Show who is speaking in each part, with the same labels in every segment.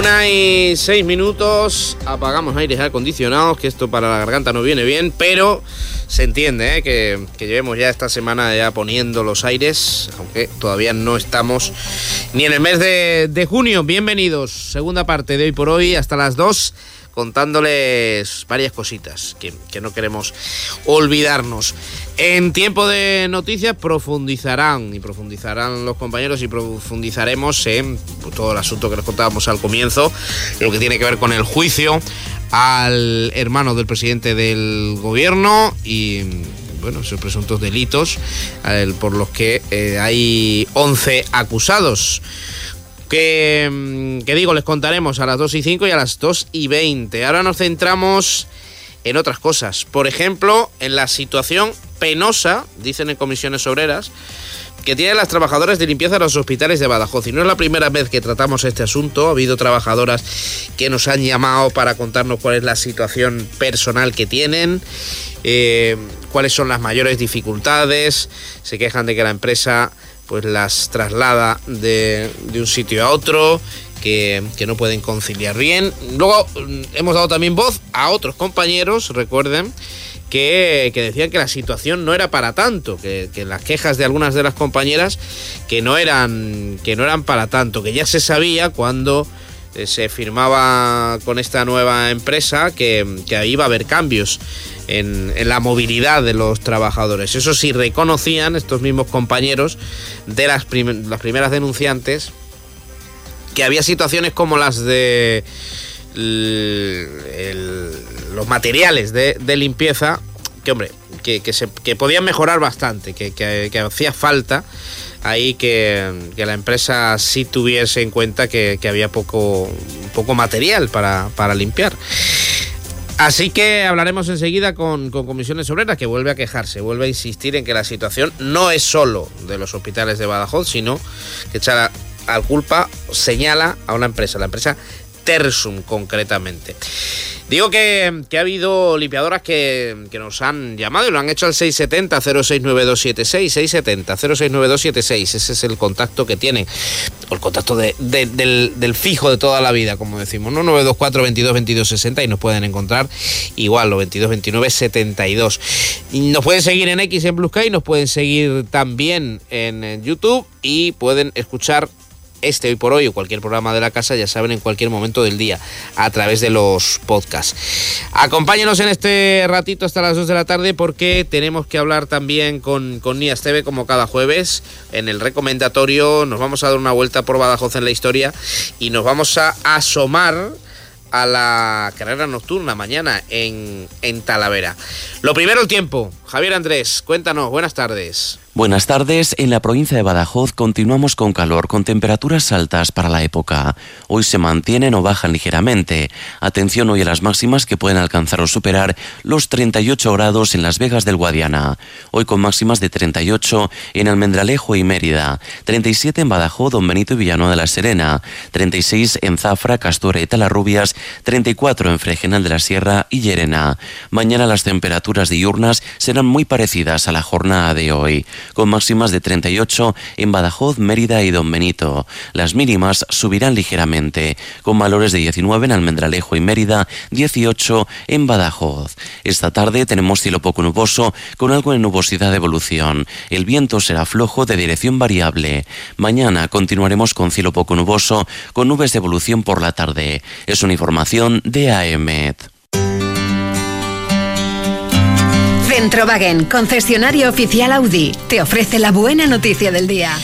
Speaker 1: 1:06, apagamos aires acondicionados, que esto para la garganta no viene bien, pero se entiende que llevemos ya esta semana ya poniendo los aires, aunque todavía no estamos ni en el mes de junio. Bienvenidos, segunda parte de Hoy por Hoy, hasta las 2, contándoles varias cositas que no queremos olvidarnos. En tiempo de noticias profundizarán los compañeros y profundizaremos en todo el asunto que nos contábamos al comienzo, lo que tiene que ver con el juicio al hermano del presidente del gobierno y bueno, esos presuntos delitos por los que hay 11 acusados. Que digo, les contaremos a las 2:05 y a las 2:20. Ahora nos centramos en otras cosas. Por ejemplo, en la situación penosa, dicen en Comisiones Obreras, que tienen las trabajadoras de limpieza de los hospitales de Badajoz. Y no es la primera vez que tratamos este asunto. Ha habido trabajadoras que nos han llamado para contarnos cuál es la situación personal que tienen, cuáles son las mayores dificultades. Se quejan de que la empresa pues las traslada de un sitio a otro, que no pueden conciliar bien. Luego hemos dado también voz a otros compañeros, recuerden, que decían que la situación no era para tanto, que las quejas de algunas de las compañeras que no eran para tanto, que ya se sabía cuando se firmaba con esta nueva empresa que ahí iba a haber cambios en la movilidad de los trabajadores. Eso sí, reconocían estos mismos compañeros de las primeras denunciantes que había situaciones como las de los materiales de limpieza, que hombre, que podían mejorar bastante, que hacía falta ahí que la empresa sí tuviese en cuenta que había poco material para limpiar. Así que hablaremos enseguida con Comisiones Obreras, que vuelve a quejarse, vuelve a insistir en que la situación no es solo de los hospitales de Badajoz, sino que echa la culpa, señala a una empresa, la empresa Tersum concretamente. Digo que ha habido limpiadoras que nos han llamado y lo han hecho al 670-069276, 670-069276, ese es el contacto que tienen, o el contacto del fijo de toda la vida, como decimos, ¿no? 924-22-22-60 y nos pueden encontrar igual, o 22-29-72. Nos pueden seguir en X, en Blue Sky, nos pueden seguir también en YouTube y pueden escuchar este Hoy por Hoy o cualquier programa de la casa, ya saben, en cualquier momento del día a través de los podcasts. Acompáñenos en este ratito hasta las 2 de la tarde porque tenemos que hablar también con Nías TV como cada jueves. En el recomendatorio nos vamos a dar una vuelta por Badajoz en la historia y nos vamos a asomar a la carrera nocturna mañana en Talavera. Lo primero, el tiempo. Javier Andrés, cuéntanos, buenas tardes.
Speaker 2: Buenas tardes. En la provincia de Badajoz continuamos con calor, con temperaturas altas para la época. Hoy se mantienen o bajan ligeramente. Atención hoy a las máximas que pueden alcanzar o superar los 38 grados en Las Vegas del Guadiana. Hoy con máximas de 38 en Almendralejo y Mérida, 37 en Badajoz, Don Benito y Villanueva de la Serena, 36 en Zafra, Castora y Talarrubias, 34 en Fregenal de la Sierra y Llerena. Mañana las temperaturas diurnas serán muy parecidas a la jornada de hoy, con máximas de 38 en Badajoz, Mérida y Don Benito. Las mínimas subirán ligeramente, con valores de 19 en Almendralejo y Mérida, 18 en Badajoz. Esta tarde tenemos cielo poco nuboso, con algo de nubosidad de evolución. El viento será flojo de dirección variable. Mañana continuaremos con cielo poco nuboso, con nubes de evolución por la tarde. Es una información de AEMET.
Speaker 3: Centrowagen, concesionario oficial Audi, te ofrece la buena noticia del día.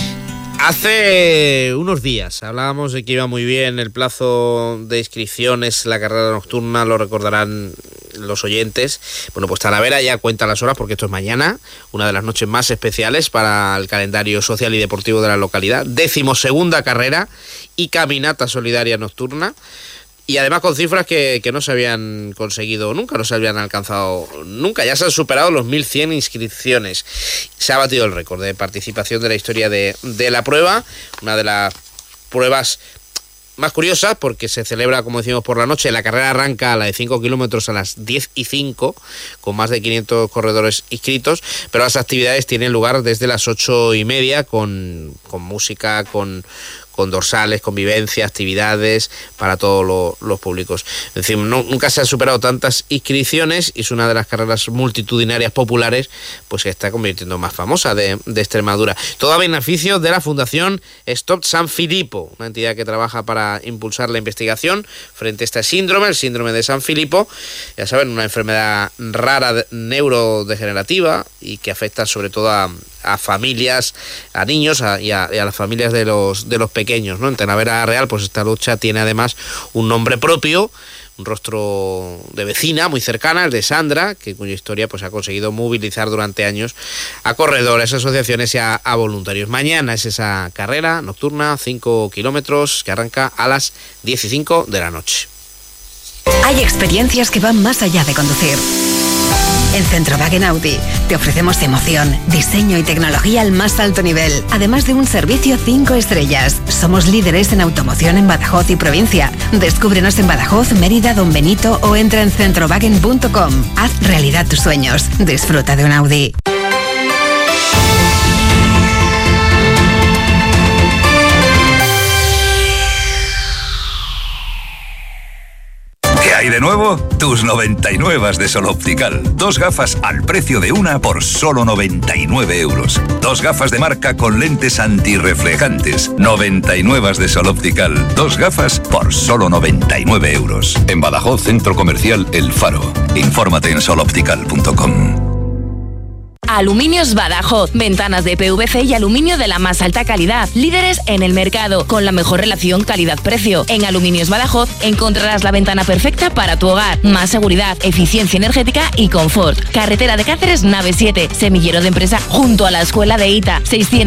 Speaker 1: Hace unos días hablábamos de que iba muy bien el plazo de inscripciones, la carrera nocturna, lo recordarán los oyentes. Bueno, pues Talavera ya cuenta las horas porque esto es mañana, una de las noches más especiales para el calendario social y deportivo de la localidad. 12ª carrera y caminata solidaria nocturna. Y además con cifras que no se habían conseguido nunca, no se habían alcanzado nunca. Ya se han superado los 1.100 inscripciones. Se ha batido el récord de participación de la historia de la prueba. Una de las pruebas más curiosas porque se celebra, como decimos, por la noche. La carrera arranca a la de 5 kilómetros a las 10:05, con más de 500 corredores inscritos. Pero las actividades tienen lugar desde las 8:30 con música, con con dorsales, convivencia, actividades para todos los públicos. Es decir, nunca se han superado tantas inscripciones y es una de las carreras multitudinarias populares pues que está convirtiendo más famosa de Extremadura. Todo a beneficio de la Fundación Stop San Filipo, una entidad que trabaja para impulsar la investigación frente a este síndrome, el síndrome de San Filipo. Ya saben, una enfermedad rara neurodegenerativa y que afecta sobre todo a familias, a niños y a las familias de los pequeños, ¿no? En Talavera Real, pues esta lucha tiene además un nombre propio, un rostro de vecina muy cercana, el de Sandra, cuya historia pues ha conseguido movilizar durante años a corredores, asociaciones y a voluntarios. Mañana es esa carrera nocturna, 5 kilómetros, que arranca a las 10:05 de la noche.
Speaker 3: Hay experiencias que van más allá de conducir. En Centrowagen Audi te ofrecemos emoción, diseño y tecnología al más alto nivel, además de un servicio 5 estrellas. Somos líderes en automoción en Badajoz y provincia. Descúbrenos en Badajoz, Mérida, Don Benito o entra en centrowagen.com. Haz realidad tus sueños. Disfruta de un Audi.
Speaker 4: ¿Qué hay de nuevo? Tus 99 de Sol Optical. 2 gafas al precio de una por solo 99 euros. 2 gafas de marca con lentes antirreflejantes. 99 de Sol Optical. 2 gafas por solo 99 euros. En Badajoz, Centro Comercial El Faro. Infórmate en soloptical.com.
Speaker 5: Aluminios Badajoz, ventanas de PVC y aluminio de la más alta calidad, líderes en el mercado, con la mejor relación calidad-precio. En Aluminios Badajoz encontrarás la ventana perfecta para tu hogar, más seguridad, eficiencia energética y confort. Carretera de Cáceres, nave 7, semillero de empresa junto a la escuela de ITA,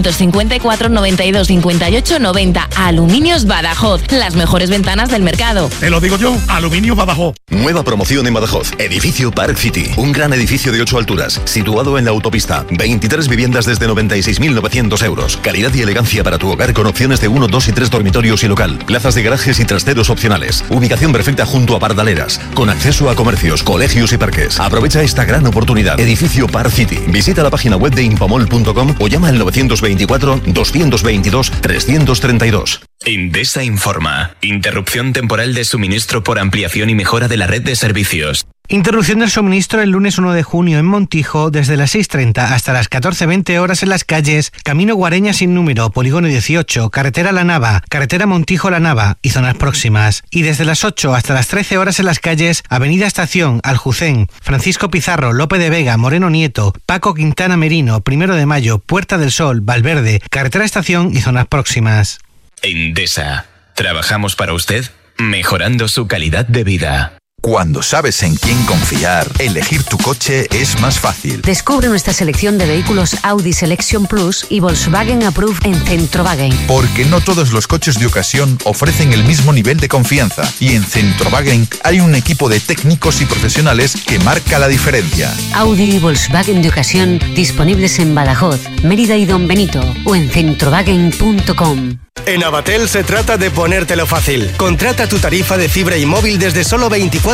Speaker 5: 654 92 58 90. Aluminios Badajoz, las mejores ventanas del mercado.
Speaker 6: Te lo digo yo, Aluminios Badajoz.
Speaker 7: Nueva promoción en Badajoz, edificio Park City, un gran edificio de 8 alturas, situado en la autopista. 23 viviendas desde 96.900 euros. Calidad y elegancia para tu hogar con opciones de 1, 2 y 3 dormitorios y local. Plazas de garajes y trasteros opcionales. Ubicación perfecta junto a Pardaleras, con acceso a comercios, colegios y parques. Aprovecha esta gran oportunidad. Edificio Park City. Visita la página web de impomol.com o llama al 924 222 332.
Speaker 8: Endesa informa. Interrupción temporal de suministro por ampliación y mejora de la red de servicios.
Speaker 9: Interrupción del suministro el lunes 1 de junio en Montijo desde las 6:30 hasta las 14:20 horas en las calles Camino Guareña sin número, Polígono 18, Carretera La Nava, Carretera Montijo La Nava y zonas próximas. Y desde las 8 hasta las 13 horas en las calles Avenida Estación, Aljucén, Francisco Pizarro, Lope de Vega, Moreno Nieto, Paco Quintana Merino, 1 de Mayo, Puerta del Sol, Valverde, Carretera Estación y zonas próximas.
Speaker 8: Endesa. Trabajamos para usted, mejorando su calidad de vida.
Speaker 4: Cuando sabes en quién confiar, elegir tu coche es más fácil.
Speaker 10: Descubre nuestra selección de vehículos Audi Selection Plus y Volkswagen Approved en Centrowagen.
Speaker 4: Porque no todos los coches de ocasión ofrecen el mismo nivel de confianza. Y en Centrowagen hay un equipo de técnicos y profesionales que marca la diferencia.
Speaker 10: Audi y Volkswagen de ocasión disponibles en Badajoz, Mérida y Don Benito o en centrowagen.com.
Speaker 11: En Avatel se trata de ponértelo fácil. Contrata tu tarifa de fibra y móvil desde solo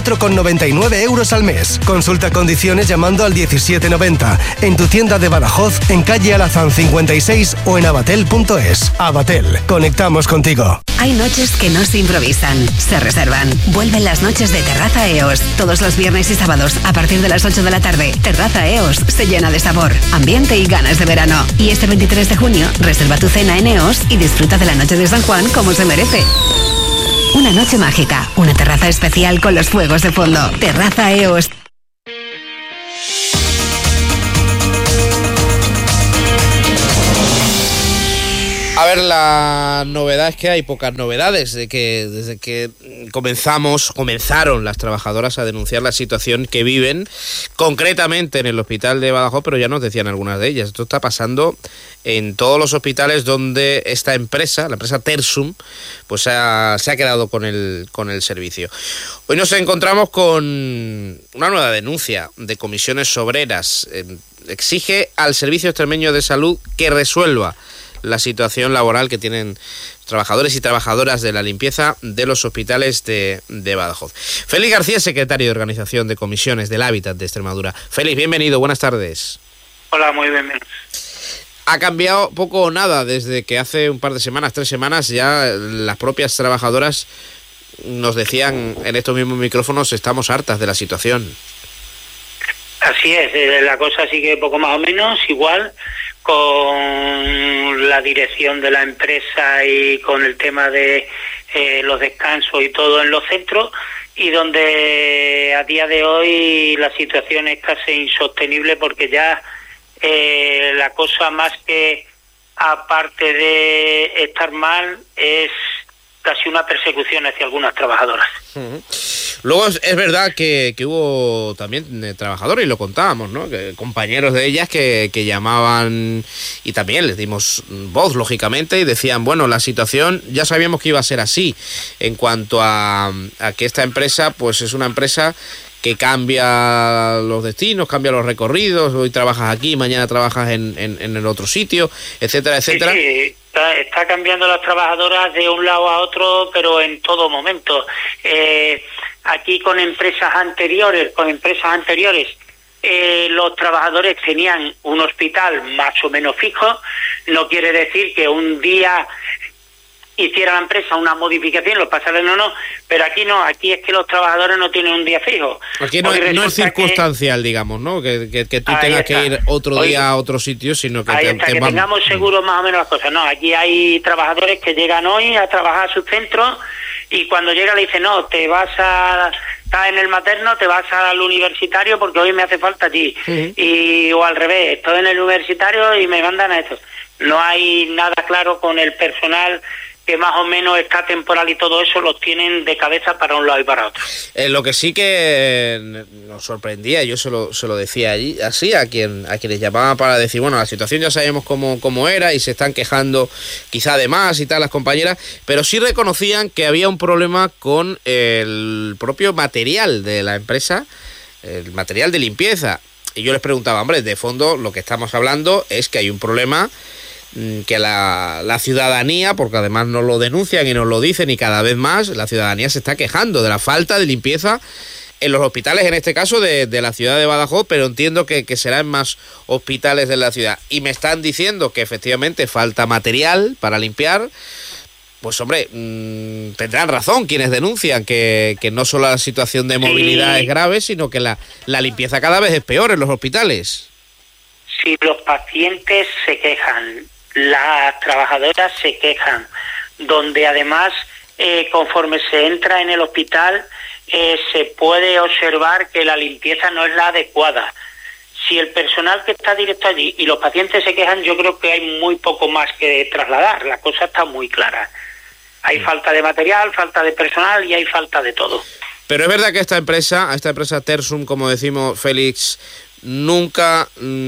Speaker 11: 24,99 euros al mes. Consulta condiciones llamando al 1790 en tu tienda de Badajoz, en calle Alazán 56 o en avatel.es. Avatel, conectamos contigo.
Speaker 3: Hay noches que no se improvisan, se reservan. Vuelven las noches de Terraza EOS. Todos los viernes y sábados a partir de las 8 de la tarde. Terraza EOS se llena de sabor, ambiente y ganas de verano. Y este 23 de junio reserva tu cena en EOS y disfruta de la noche de San Juan como se merece. Una noche mágica, una terraza especial con los fuegos de fondo. Terraza EOS.
Speaker 1: A ver, la novedad es que hay pocas novedades desde que comenzaron las trabajadoras a denunciar la situación que viven, concretamente en el hospital de Badajoz, pero ya nos decían algunas de ellas. Esto está pasando en todos los hospitales donde esta empresa, la empresa Tersum, pues se ha quedado con el servicio. Hoy nos encontramos con una nueva denuncia de Comisiones Obreras. Exige al Servicio Extremeño de Salud que resuelva la situación laboral que tienen trabajadores y trabajadoras de la limpieza de los hospitales de Badajoz. Félix García, secretario de Organización de Comisiones del Hábitat de Extremadura. Félix, bienvenido, buenas tardes.
Speaker 12: Hola, muy bien.
Speaker 1: ha cambiado poco o nada desde que hace un par de semanas, 3 semanas, ya las propias trabajadoras nos decían en estos mismos micrófonos: estamos hartas de la situación.
Speaker 12: Así es, la cosa sigue poco más o menos igual, con la dirección de la empresa y con el tema de los descansos y todo en los centros, y donde a día de hoy la situación es casi insostenible, porque ya la cosa, más que aparte de estar mal, es casi una persecución hacia algunas trabajadoras.
Speaker 1: Luego es verdad que hubo también trabajadores, y lo contábamos, ¿no? Que compañeros de ellas que llamaban, y también les dimos voz, lógicamente, y decían, bueno, la situación ya sabíamos que iba a ser así, en cuanto a que esta empresa pues es una empresa que cambia los destinos, cambia los recorridos, hoy trabajas aquí, mañana trabajas en el otro sitio, etcétera, etcétera.
Speaker 12: Sí. Está cambiando las trabajadoras de un lado a otro, pero en todo momento. Aquí con empresas anteriores, los trabajadores tenían un hospital más o menos fijo. No quiere decir que un día hiciera la empresa una modificación, los pasaron no, pero aquí no, aquí es que los trabajadores no tienen un día fijo.
Speaker 1: Aquí no es circunstancial, digamos, ¿no? Que tú tengas que ir otro día a otro sitio, sino que
Speaker 12: que tengamos seguro más o menos las cosas. No, aquí hay trabajadores que llegan hoy a trabajar a sus centros, y cuando llega le dicen, no, estás en el materno, te vas al universitario porque hoy me hace falta allí. O al revés, estoy en el universitario y me mandan a esto. No hay nada claro con el personal, que más o menos está temporal, y todo eso los tienen de cabeza para un lado y para otro.
Speaker 1: Lo que sí que nos sorprendía, yo se lo decía allí, así a quienes llamaban para decir, bueno, la situación ya sabíamos cómo era, y se están quejando quizá de más y tal las compañeras, pero sí reconocían que había un problema con el propio material de la empresa, el material de limpieza. Y yo les preguntaba, hombre, de fondo lo que estamos hablando es que hay un problema que la ciudadanía, porque además nos lo denuncian y nos lo dicen, y cada vez más la ciudadanía se está quejando de la falta de limpieza en los hospitales, en este caso de la ciudad de Badajoz, pero entiendo que será en más hospitales de la ciudad. Y me están diciendo que efectivamente falta material para limpiar. Pues hombre, tendrán razón quienes denuncian que no solo la situación de movilidad es grave, sino que la limpieza cada vez es peor en los hospitales.
Speaker 12: Sí, los pacientes se quejan, las trabajadoras se quejan, donde además conforme se entra en el hospital se puede observar que la limpieza no es la adecuada. Si el personal que está directo allí y los pacientes se quejan, yo creo que hay muy poco más que trasladar, la cosa está muy clara. Hay falta de material, falta de personal y hay falta de todo.
Speaker 1: Pero es verdad que a esta empresa Tersum, como decimos, Félix, nunca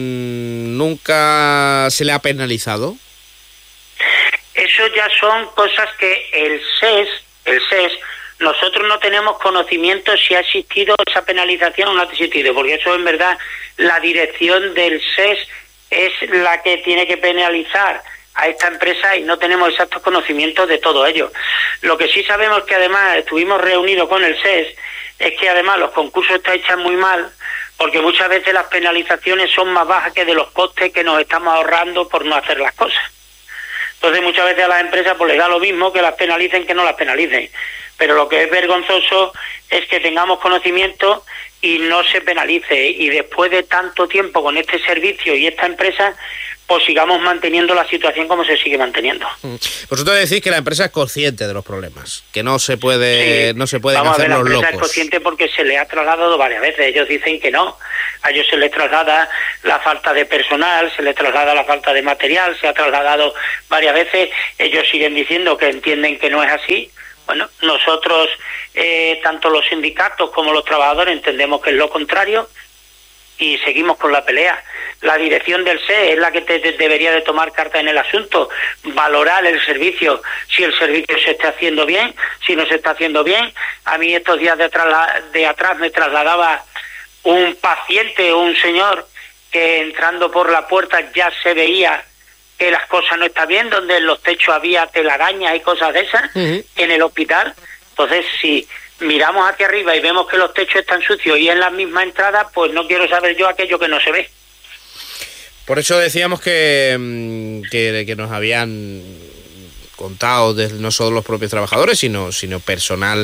Speaker 1: se le ha penalizado.
Speaker 12: Eso ya son cosas que el SES, nosotros no tenemos conocimiento si ha existido esa penalización o no ha existido, porque eso en verdad la dirección del SES es la que tiene que penalizar a esta empresa, y no tenemos exactos conocimientos de todo ello. Lo que sí sabemos, que además estuvimos reunidos con el SES, es que además los concursos están hechos muy mal, porque muchas veces las penalizaciones son más bajas que de los costes que nos estamos ahorrando por no hacer las cosas. Entonces muchas veces a las empresas pues les da lo mismo que las penalicen que no las penalicen. Pero lo que es vergonzoso es que tengamos conocimiento y no se penalice, y después de tanto tiempo con este servicio y esta empresa, pues sigamos manteniendo la situación como se sigue manteniendo.
Speaker 1: Vosotros decís que la empresa es consciente de los problemas, que no se puede hacer los locos.
Speaker 12: La empresa es consciente porque se le ha trasladado varias veces. Ellos dicen que no. A ellos se les traslada la falta de personal, se les traslada la falta de material, se ha trasladado varias veces. Ellos siguen diciendo que entienden que no es así. Bueno, nosotros, tanto los sindicatos como los trabajadores, entendemos que es lo contrario, y seguimos con la pelea. La dirección del SES es la que debería de tomar carta en el asunto, valorar el servicio, si el servicio se está haciendo bien, si no se está haciendo bien. A mí estos días de atrás me trasladaba un paciente, un señor, que entrando por la puerta ya se veía que las cosas no están bien, donde en los techos había telarañas y cosas de esas, en el hospital. Entonces, si miramos hacia arriba y vemos que los techos están sucios y en la misma entrada, pues no quiero saber yo aquello que no se ve.
Speaker 1: Por eso decíamos que nos habían contado no solo los propios trabajadores, sino personal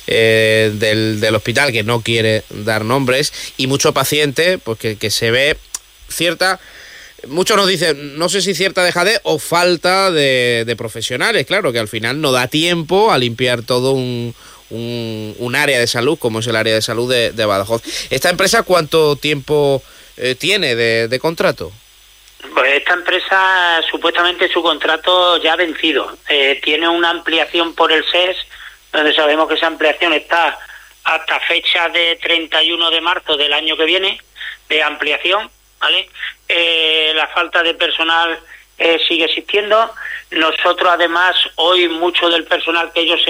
Speaker 1: del hospital, que no quiere dar nombres, y mucho paciente, pues que se ve cierta... Muchos nos dicen, no sé si cierta dejadez o falta de profesionales, claro, que al final no da tiempo a limpiar todo un área de salud, como es el área de salud de Badajoz. ¿Esta empresa cuánto tiempo tiene de contrato?
Speaker 12: Pues esta empresa, supuestamente su contrato ya ha vencido. Tiene una ampliación por el SES, donde sabemos que esa ampliación está hasta fecha de 31 de marzo del año que viene, de ampliación, ¿vale? La falta de personal sigue existiendo. Nosotros, además, hoy mucho del personal que ellos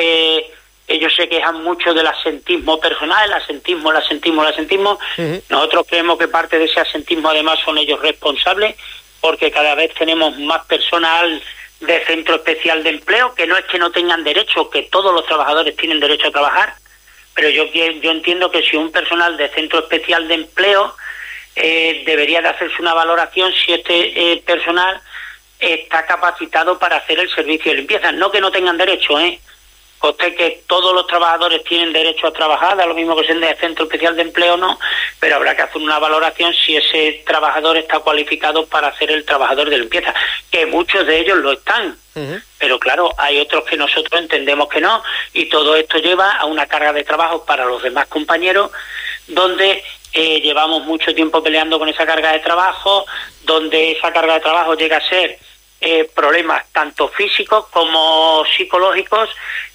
Speaker 12: se quejan mucho del asentismo personal, el asentismo. Uh-huh. Nosotros creemos que parte de ese asentismo, además, son ellos responsables, porque cada vez tenemos más personal de centro especial de empleo, que no es que no tengan derecho, que todos los trabajadores tienen derecho a trabajar, pero yo entiendo que si un personal de centro especial de empleo debería de hacerse una valoración si este personal está capacitado para hacer el servicio de limpieza. No que no tengan derecho, Usted que todos los trabajadores tienen derecho a trabajar, da lo mismo que sean de centro especial de empleo o no, pero habrá que hacer una valoración si ese trabajador está cualificado para hacer el trabajador de limpieza, que muchos de ellos lo están. Uh-huh. Pero claro, hay otros que nosotros entendemos que no, y todo esto lleva a una carga de trabajo para los demás compañeros, donde llevamos mucho tiempo peleando con esa carga de trabajo, donde esa carga de trabajo llega a ser problemas tanto físicos como psicológicos,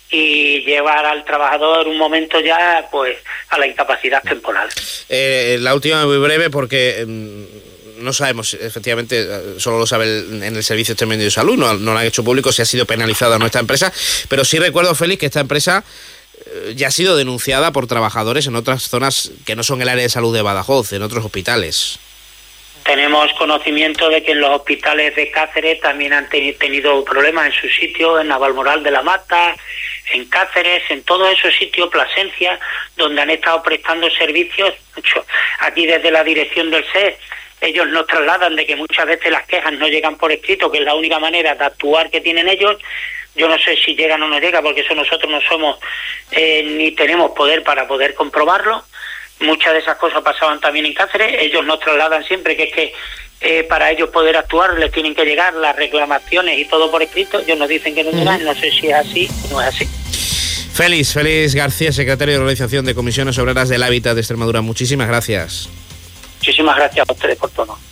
Speaker 12: y llevar al trabajador un momento ya pues a la incapacidad temporal.
Speaker 1: La última muy breve, porque no sabemos, efectivamente, solo lo sabe en el Servicio Extremeño de Salud, no lo han hecho público si ha sido penalizada nuestra empresa, pero sí recuerdo, Félix, que esta empresa ya ha sido denunciada por trabajadores en otras zonas que no son el área de salud de Badajoz, en otros hospitales.
Speaker 12: Tenemos conocimiento de que en los hospitales de Cáceres también han tenido problemas en sus sitios, en Navalmoral de la Mata, en Cáceres, en todos esos sitios, Plasencia, donde han estado prestando servicios. Aquí desde la dirección del SES, ellos nos trasladan de que muchas veces las quejas no llegan por escrito, que es la única manera de actuar que tienen ellos. Yo no sé si llegan o no llegan, porque eso nosotros no somos ni tenemos poder para poder comprobarlo. Muchas de esas cosas pasaban también en Cáceres. Ellos nos trasladan siempre que es que para ellos poder actuar les tienen que llegar las reclamaciones y todo por escrito. Ellos nos dicen que no llegan, no sé si es así o no es así.
Speaker 1: Félix García, secretario de Organización de Comisiones Obreras del Hábitat de Extremadura. Muchísimas gracias.
Speaker 12: Muchísimas gracias a ustedes por todo.